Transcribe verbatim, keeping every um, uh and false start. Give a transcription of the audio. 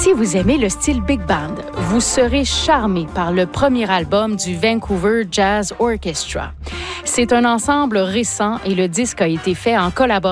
Si vous aimez le style big band, vous serez charmé par le premier album du Vancouver Jazz Orchestra. C'est un ensemble récent et le disque a été fait en collaboration